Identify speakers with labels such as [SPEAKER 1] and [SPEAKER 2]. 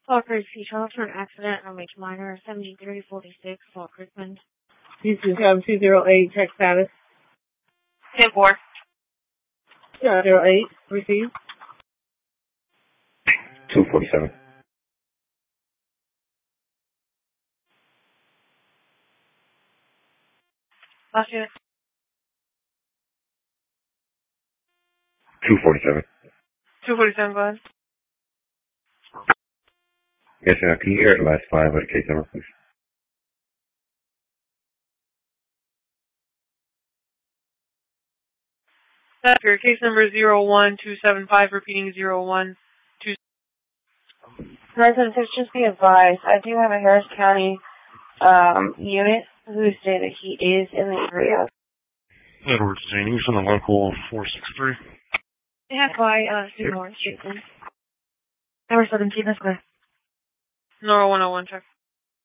[SPEAKER 1] Walker Seashell for an accident on Ridge Minor, 7346, Walt Crickman.
[SPEAKER 2] Houston 7208, check status.
[SPEAKER 1] 10-4.
[SPEAKER 2] 08, received.
[SPEAKER 3] 247.
[SPEAKER 1] Last unit.
[SPEAKER 3] 247.
[SPEAKER 1] 247, go ahead.
[SPEAKER 3] Yes, sir. Can you hear the last 5 of the case number, please?
[SPEAKER 1] Your case number is 01275, repeating 0127.
[SPEAKER 4] Residents, just be advised, I do have a Harris County unit who say that he is in the area.
[SPEAKER 5] Edward Zaney from the local 463.
[SPEAKER 1] Yeah, by Seymour Street. Number 17, that's good. Nora 101, check.